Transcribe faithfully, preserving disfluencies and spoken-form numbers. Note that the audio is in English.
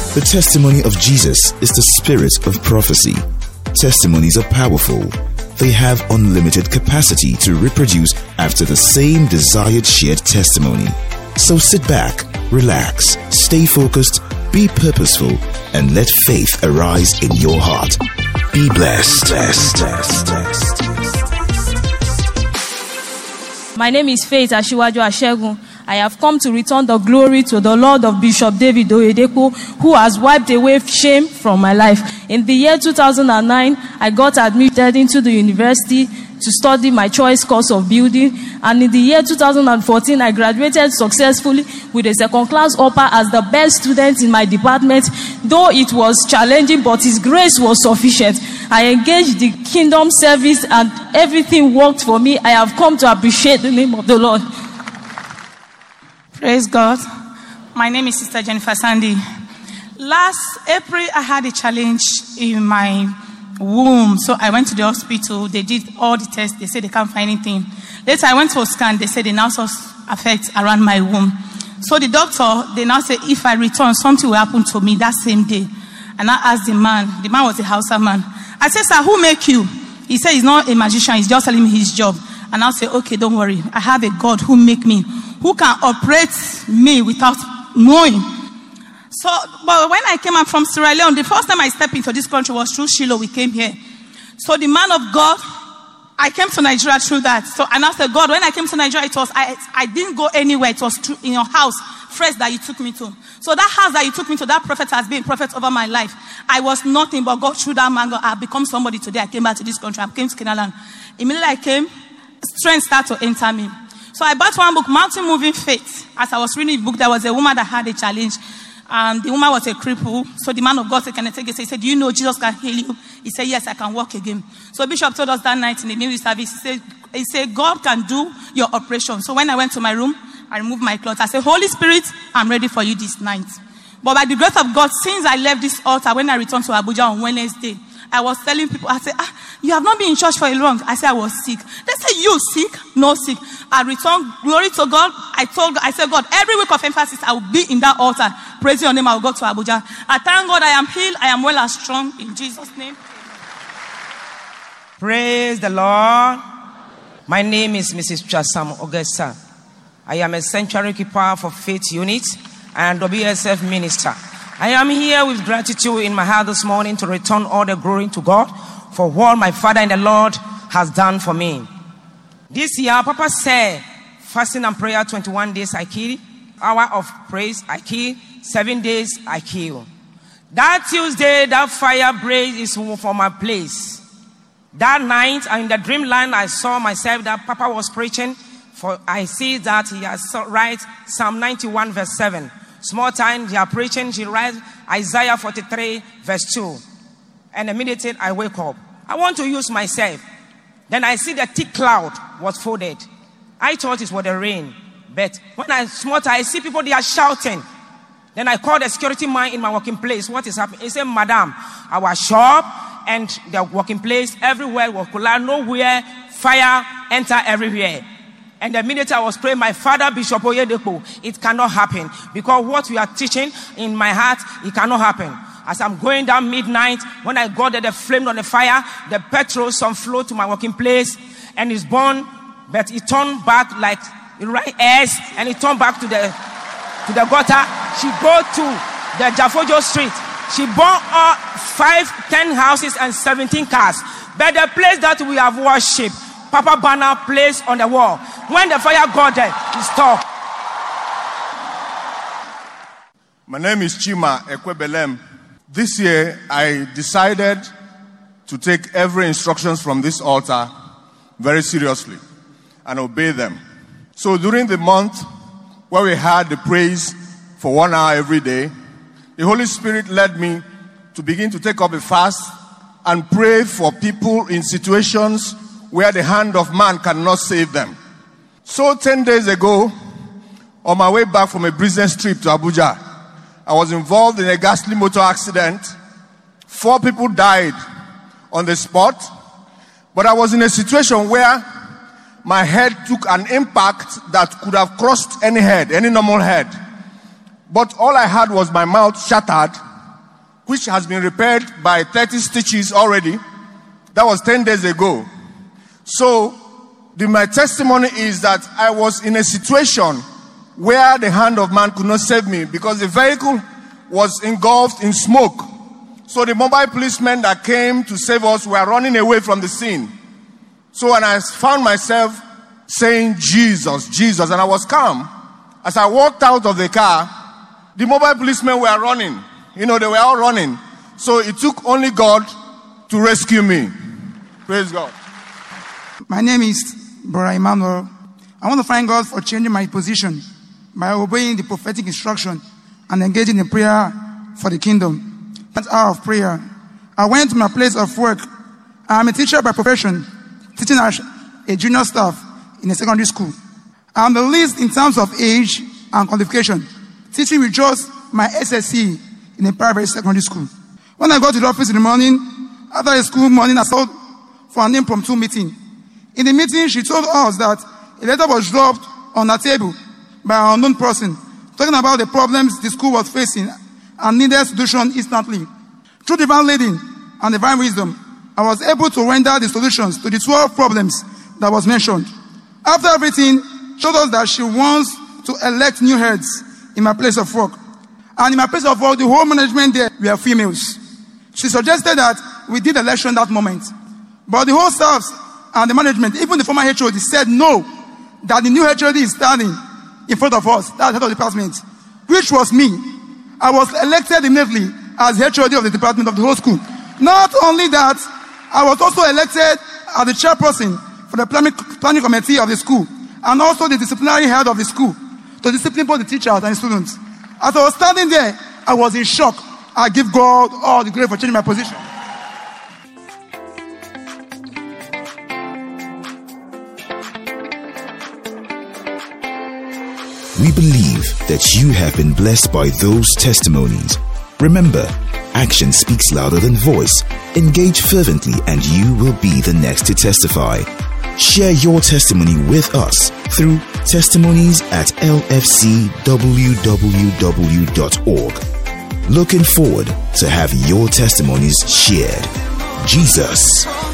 The testimony of Jesus is the spirit of prophecy. Testimonies are powerful. They have unlimited capacity to reproduce after the same desired shared testimony. So sit back, relax, stay focused, be purposeful, and let faith arise in your heart. Be blessed. blessed, blessed, blessed. My name is Faith Ashiwaju Ashegun. I have come to return the glory to the Lord of Bishop David Oyedepo, who has wiped away shame from my life. In the year two thousand nine, I got admitted into the university to study my choice course of building. And in the year two thousand fourteen, I graduated successfully with a second-class upper as the best student in my department. Though it was challenging, but His grace was sufficient. I engaged the kingdom service and everything worked for me. I have come to appreciate the name of the Lord. Praise God. My name is Sister Jennifer Sandy. Last April, I had a challenge in my womb. So I went to the hospital. They did all the tests. They said they can't find anything. Later, I went for a scan. They said they now saw effects around my womb. So the doctor, they now said if I return, something will happen to me that same day. And I asked the man. The man was a Hausa man. I said, sir, who make you? He said he's not a magician. He's just telling me his job. And I said, okay, don't worry. I have a God who make me, who can operate me without knowing. So, but when I came up from Sierra Leone, the first time I stepped into this country was through Shiloh. We came here. So the man of God, I came to Nigeria through that. So, and I said, God, when I came to Nigeria, it was, I, I didn't go anywhere. It was through, in your house, first that you took me to. So that house that you took me to, that prophet has been a prophet over my life. I was nothing, but God through that man, God, I've become somebody today. I came back to this country. I came to Kenaland. Immediately I came, strength started to enter me. So I bought one book, Mountain Moving Faith. As I was reading the book, there was a woman that had a challenge. And the woman was a cripple. So the man of God said, can I take it? He said, do you know Jesus can heal you? He said, yes, I can walk again. So Bishop told us that night in the ministry service, he said, he said, God can do your operation. So when I went to my room, I removed my clothes. I said, Holy Spirit, I'm ready for you this night. But by the grace of God, since I left this altar, when I returned to Abuja on Wednesday, I was telling people, I said, ah, you have not been in church for a long. I said, I was sick. They said, you sick? No sick. I returned, glory to God. I told, I said, God, every week of emphasis, I will be in that altar. Praising your name, I will go to Abuja. I thank God I am healed. I am well and strong in Jesus' name. Praise the Lord. My name is Missus Chasam Ogesa. I am a sanctuary keeper for Faith Unit and W S F minister. I am here with gratitude in my heart this morning to return all the glory to God for what my Father in the Lord has done for me. This year, Papa said, fasting and prayer, twenty-one days I kill, hour of praise I kill, seven days I kill. That Tuesday, that fire blaze is for my place. That night, in the dreamland, I saw myself that Papa was preaching. For I see that he has write Psalm ninety-one verse seven. Small time, they are preaching, she writes Isaiah forty-three verse two. And immediately I wake up. I want to use myself. Then I see the thick cloud was folded. I thought it was the rain. But when I small time, I see people, they are shouting. Then I call the security man in my working place. What is happening? He said, Madam, our shop and the working place, everywhere was collapsed, nowhere, fire enter everywhere. And the minute I was praying, my father, Bishop Oyedepo, it cannot happen. Because what we are teaching in my heart, it cannot happen. As I'm going down midnight, when I got there, the flame on the fire, the petrol, some flow to my working place, and it's burned, but it turned back like the right airs, and it turned back to the to the gutter. She go to the Jafojo Street. She burned all five, ten houses and seventeen cars. But the place that we have worshipped, Papa banner placed on the wall. When the fire got there, it stopped. My name is Chima Ekwebelem. This year, I decided to take every instructions from this altar very seriously and obey them. So during the month where we had the praise for one hour every day, the Holy Spirit led me to begin to take up a fast and pray for people in situations where the hand of man cannot save them. So ten days ago, on my way back from a business trip to Abuja, I was involved in a ghastly motor accident. Four people died on the spot, but I was in a situation where my head took an impact that could have crossed any head, any normal head. But all I had was my mouth shattered which has been repaired by thirty stitches already. That was ten days ago. So, the, my testimony is that I was in a situation where the hand of man could not save me because the vehicle was engulfed in smoke. So the mobile policemen that came to save us were running away from the scene. So when I found myself saying, Jesus, Jesus, and I was calm, as I walked out of the car, the mobile policemen were running. You know, they were all running. So it took only God to rescue me. Praise God. My name is Brother Emmanuel. I want to thank God for changing my position by obeying the prophetic instruction and engaging in prayer for the kingdom. That hour of prayer, I went to my place of work. I'm a teacher by profession, teaching as a junior staff in a secondary school. I'm the least in terms of age and qualification, teaching with just my S S C in a private secondary school. When I got to the office in the morning, after a school morning, I sought for an impromptu meeting. In the meeting, she told us that a letter was dropped on her table by an unknown person, talking about the problems the school was facing and needed solution instantly. Through divine leading and divine wisdom, I was able to render the solutions to the twelve problems that was mentioned. After everything, she told us that she wants to elect new heads in my place of work. And in my place of work, the whole management there were females. She suggested that we did election that moment. But the whole staff and the management, even the former H O D, said no, that the new H O D is standing in front of us, that's head of the department, which was me. I was elected immediately as H O D of the department of the whole school. Not only that, I was also elected as the chairperson for the planning, planning committee of the school and also the disciplinary head of the school to discipline both the teachers and the students. As I was standing there, I was in shock. I give God all the glory for changing my position. We believe that you have been blessed by those testimonies. Remember, action speaks louder than voice. Engage fervently and you will be the next to testify. Share your testimony with us through testimonies at l f c w w w dot org. Looking forward to have your testimonies shared. Jesus